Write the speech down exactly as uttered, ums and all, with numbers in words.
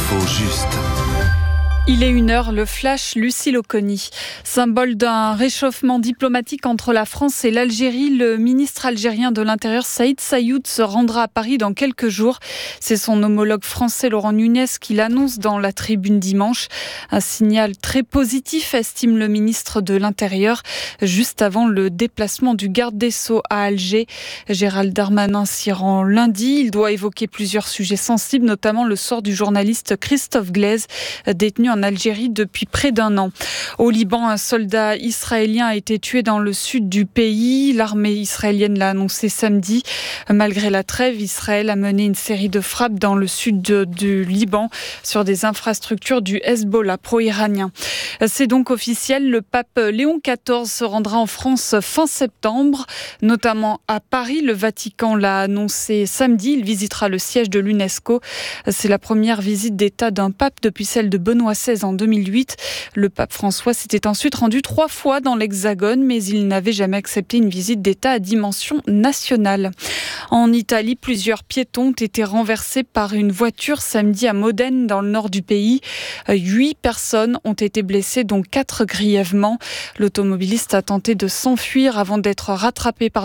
L'info juste. Il est une heure, le flash, Lucille Oconi. Symbole d'un réchauffement diplomatique entre la France et l'Algérie, le ministre algérien de l'Intérieur Saïd Saïoud se rendra à Paris dans quelques jours. C'est son homologue français Laurent Nunez qui l'annonce dans la tribune dimanche. Un signal très positif, estime le ministre de l'Intérieur, juste avant le déplacement du garde des Sceaux à Alger. Gérald Darmanin s'y rend lundi. Il doit évoquer plusieurs sujets sensibles, notamment le sort du journaliste Christophe Glaise, détenu en en Algérie depuis près d'un an. Au Liban, un soldat israélien a été tué dans le sud du pays. L'armée israélienne l'a annoncé samedi. Malgré la trêve, Israël a mené une série de frappes dans le sud de, du Liban sur des infrastructures du Hezbollah pro-iranien. C'est donc officiel, le pape Léon quatorze se rendra en France fin septembre, notamment à Paris. Le Vatican l'a annoncé samedi. Il visitera le siège de l'UNESCO. C'est la première visite d'État d'un pape depuis celle de Benoît seize en deux mille huit. Le pape François s'était ensuite rendu trois fois dans l'Hexagone, mais il n'avait jamais accepté une visite d'État à dimension nationale. En Italie, plusieurs piétons ont été renversés par une voiture samedi à Modène, dans le nord du pays. Huit personnes ont été blessées, dont quatre grièvement. L'automobiliste a tenté de s'enfuir avant d'être rattrapé par